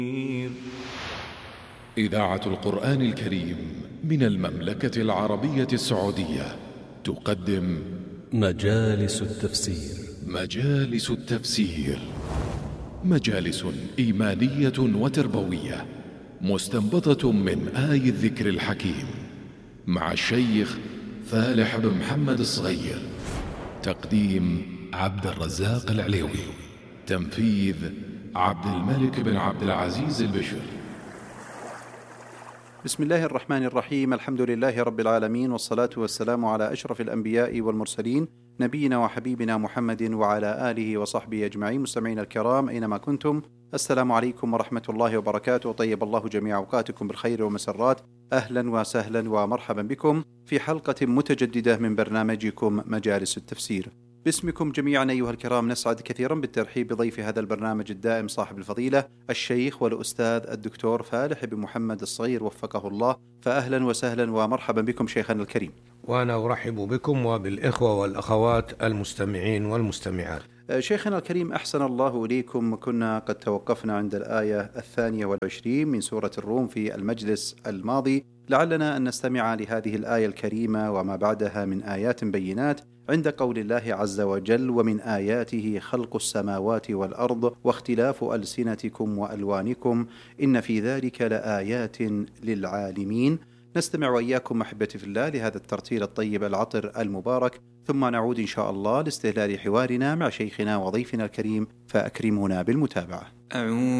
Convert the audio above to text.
إذاعة القرآن الكريم من المملكة العربية السعودية تقدم مجالس التفسير. مجالس التفسير، مجالس إيمانية وتربوية مستنبطة من آي الذكر الحكيم، مع الشيخ فالح بن محمد الصغير. تقديم عبد الرزاق العليوي، تنفيذ عبد الملك بن عبد العزيز البشر. بسم الله الرحمن الرحيم. الحمد لله رب العالمين، والصلاة والسلام على أشرف الأنبياء والمرسلين، نبينا وحبيبنا محمد وعلى آله وصحبه أجمعين. مستمعين الكرام أينما كنتم، السلام عليكم ورحمة الله وبركاته. طيب الله جميع أوقاتكم بالخير والمسرات. أهلا وسهلا ومرحبا بكم في حلقة متجددة من برنامجكم مجالس التفسير. باسمكم جميعا أيها الكرام نسعد كثيرا بالترحيب بضيف هذا البرنامج الدائم صاحب الفضيلة الشيخ والأستاذ الدكتور فالح بن محمد الصغير وفقه الله. فأهلا وسهلا ومرحبا بكم شيخنا الكريم. وأنا أرحب بكم وبالإخوة والأخوات المستمعين والمستمعات. شيخنا الكريم، أحسن الله إليكم. كنا قد توقفنا عند الآية 22 من سورة الروم في المجلس الماضي، لعلنا أن نستمع لهذه الآية الكريمة وما بعدها من آيات بينات عند قول الله عز وجل: ومن آياته خلق السماوات والأرض واختلاف ألسنتكم وألوانكم إن في ذلك لآيات للعالمين. نستمع وإياكم محبتي في الله لهذا الترتيل الطيب العطر المبارك، ثم نعود إن شاء الله لاستهلال حوارنا مع شيخنا وضيفنا الكريم، فأكرمونا بالمتابعة.